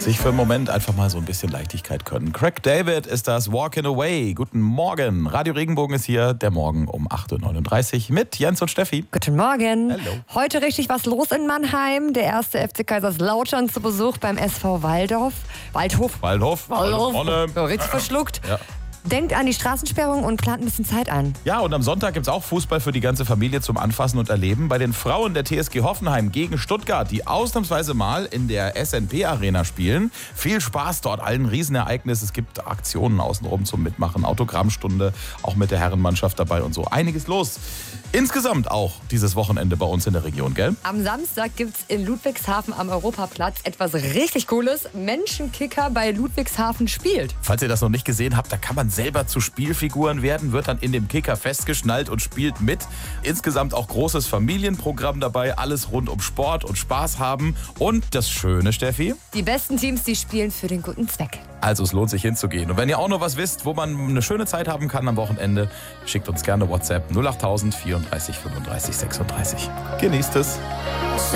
sich für einen Moment einfach mal so ein bisschen Leichtigkeit gönnen. Craig David ist das, Walking Away. Guten Morgen. Radio Regenbogen ist hier, der Morgen um 8.39 Uhr mit Jens und Steffi. Guten Morgen. Hallo. Heute richtig was los in Mannheim. Der erste FC Kaiserslautern zu Besuch beim SV Waldhof. Waldhof. So, richtig verschluckt. Ja. Denkt an die Straßensperrung und plant ein bisschen Zeit ein. Ja, und am Sonntag gibt es auch Fußball für die ganze Familie zum Anfassen und Erleben. Bei den Frauen der TSG Hoffenheim gegen Stuttgart, die ausnahmsweise mal in der SNP-Arena spielen. Viel Spaß dort, allen Riesenereignis. Es gibt Aktionen außenrum zum Mitmachen, Autogrammstunde, auch mit der Herrenmannschaft dabei und so. Einiges los. Insgesamt auch dieses Wochenende bei uns in der Region, gell? Am Samstag gibt es in Ludwigshafen am Europaplatz etwas richtig Cooles. Menschenkicker bei Ludwigshafen spielt. Falls ihr das noch nicht gesehen habt, da kann man selber zu Spielfiguren werden, wird dann in dem Kicker festgeschnallt und spielt mit. Insgesamt auch großes Familienprogramm dabei, alles rund um Sport und Spaß haben. Und das Schöne, Steffi? Die besten Teams, die spielen für den guten Zweck. Also es lohnt sich hinzugehen. Und wenn ihr auch noch was wisst, wo man eine schöne Zeit haben kann am Wochenende, schickt uns gerne WhatsApp 08000 34 35 36. Genießt es.